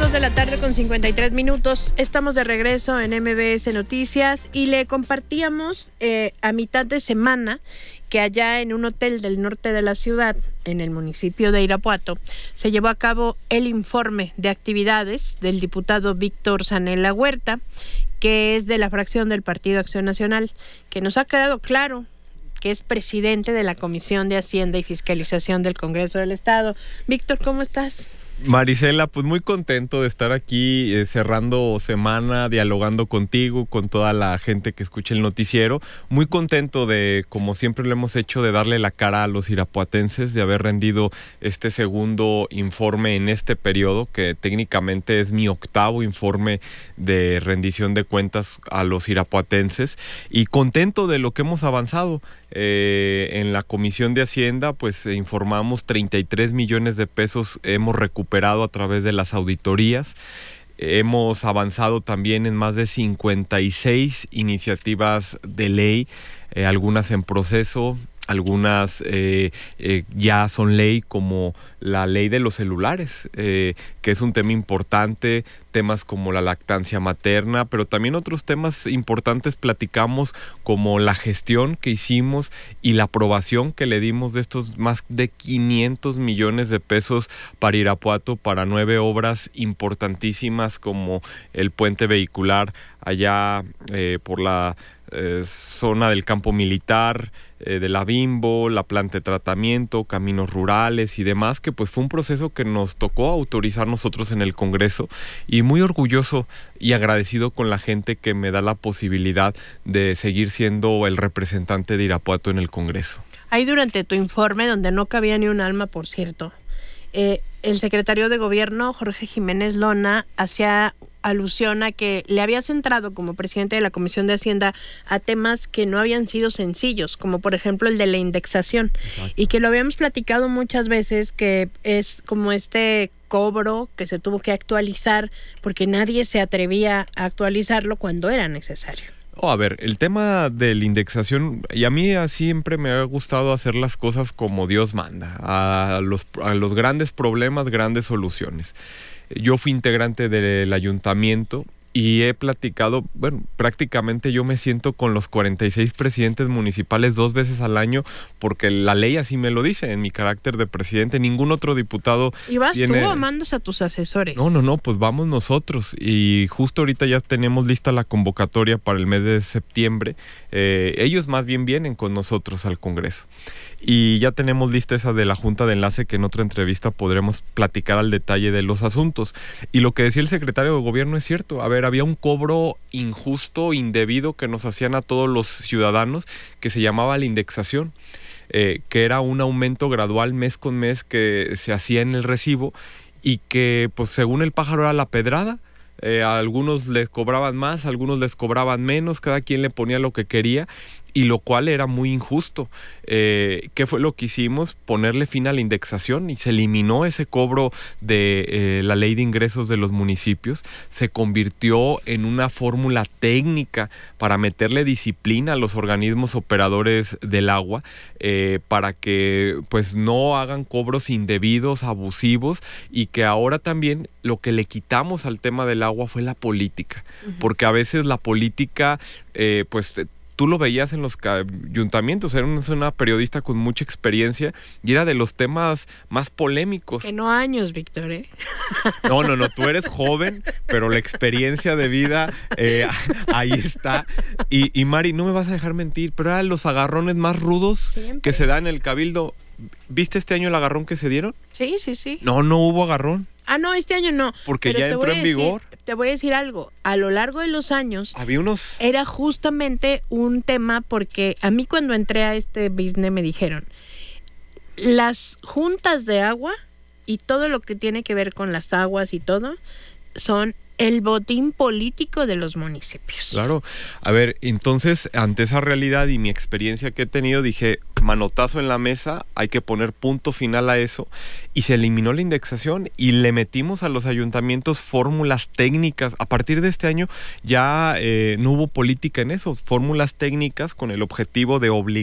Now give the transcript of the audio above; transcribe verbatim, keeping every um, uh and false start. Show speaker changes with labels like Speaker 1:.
Speaker 1: dos de la tarde con cincuenta y tres minutos. Estamos de regreso en M B S Noticias y le compartíamos eh, a mitad de semana que allá en un hotel del norte de la ciudad, en el municipio de Irapuato, se llevó a cabo el informe de actividades del diputado Víctor Zanella Huerta, que es de la fracción del Partido Acción Nacional, que nos ha quedado claro que es presidente de la Comisión de Hacienda y Fiscalización del Congreso del Estado. Víctor, ¿cómo estás?
Speaker 2: Marisela, pues muy contento de estar aquí eh, cerrando semana, dialogando contigo, con toda la gente que escucha el noticiero. Muy contento de, como siempre lo hemos hecho, de darle la cara a los irapuatenses, de haber rendido este segundo informe en este periodo, que técnicamente es mi octavo informe de rendición de cuentas a los irapuatenses. Y contento de lo que hemos avanzado. Eh, en la Comisión de Hacienda, pues eh, informamos treinta y tres millones de pesos hemos recuperado a través de las auditorías. Hemos avanzado también en más de cincuenta y seis iniciativas de ley, eh, algunas en proceso, algunas eh, eh, ya son ley, como la ley de los celulares, eh, que es un tema importante, temas como la lactancia materna, pero también otros temas importantes platicamos, como la gestión que hicimos y la aprobación que le dimos de estos más de quinientos millones de pesos para Irapuato, para nueve obras importantísimas, como el puente vehicular allá eh, por la eh, zona del campo militar, eh, de la Bimbo, la planta de tratamiento, caminos rurales y demás, que pues fue un proceso que nos tocó autorizar nosotros en el Congreso, y muy orgulloso y agradecido con la gente que me da la posibilidad de seguir siendo el representante de Irapuato en el Congreso.
Speaker 1: Ahí durante tu informe, donde no cabía ni un alma, por cierto, eh, el secretario de Gobierno, Jorge Jiménez Lona, hacía alusión a que le habías entrado como presidente de la Comisión de Hacienda a temas que no habían sido sencillos, como por ejemplo el de la indexación. Exacto. Y que lo habíamos platicado muchas veces, que es como este cobro que se tuvo que actualizar porque nadie se atrevía a actualizarlo cuando era necesario.
Speaker 2: Oh, a ver, el tema de la indexación, y a mí siempre me ha gustado hacer las cosas como Dios manda, a los, a los grandes problemas, grandes soluciones. Yo fui integrante del ayuntamiento y he platicado, bueno, prácticamente yo me siento con los cuarenta y seis presidentes municipales dos veces al año, porque la ley así me lo dice, en mi carácter de presidente. Ningún otro diputado
Speaker 1: ¿Y vas
Speaker 2: tiene...
Speaker 1: tú o mandas a tus asesores?
Speaker 2: No, no, no, pues vamos nosotros. Y justo ahorita ya tenemos lista la convocatoria para el mes de septiembre. Eh, ellos más bien vienen con nosotros al Congreso. Y ya tenemos lista esa de la Junta de Enlace, que en otra entrevista podremos platicar al detalle de los asuntos. Y lo que decía el secretario de Gobierno es cierto. A ver, había un cobro injusto, indebido, que nos hacían a todos los ciudadanos, que se llamaba la indexación, eh, que era un aumento gradual mes con mes que se hacía en el recibo, y que pues según el pájaro era la pedrada. Eh, a algunos les cobraban más, a algunos les cobraban menos, cada quien le ponía lo que quería, y lo cual era muy injusto. Eh, ¿Qué fue lo que hicimos? Ponerle fin a la indexación, y se eliminó ese cobro de eh, la ley de ingresos de los municipios. Se convirtió en una fórmula técnica para meterle disciplina a los organismos operadores del agua, eh, para que pues no hagan cobros indebidos, abusivos, y que ahora también lo que le quitamos al tema del agua fue la política. Uh-huh. Porque a veces la política, eh, pues te, tú lo veías en los ayuntamientos, era una, una periodista con mucha experiencia y era de los temas más polémicos.
Speaker 1: Que no años, Víctor, ¿eh?
Speaker 2: No, no, no, tú eres joven, pero la experiencia de vida eh, ahí está. Y, y Mari, no me vas a dejar mentir, pero eran los agarrones más rudos Siempre. que se dan en el Cabildo. ¿Viste este año el agarrón que se dieron?
Speaker 1: Sí, sí, sí.
Speaker 2: No, no hubo agarrón.
Speaker 1: Ah, no, este año no.
Speaker 2: Porque ya entró en vigor.
Speaker 1: Te voy a decir algo. A lo largo de los años...
Speaker 2: Había unos...
Speaker 1: Era justamente un tema, porque a mí cuando entré a este business me dijeron, las juntas de agua y todo lo que tiene que ver con las aguas y todo, son el botín político de los municipios.
Speaker 2: Claro. A ver, entonces, ante esa realidad y mi experiencia que he tenido, dije, manotazo en la mesa, hay que poner punto final a eso, y se eliminó la indexación y le metimos a los ayuntamientos fórmulas técnicas. A partir de este año ya eh, no hubo política en eso, fórmulas técnicas con el objetivo de obligar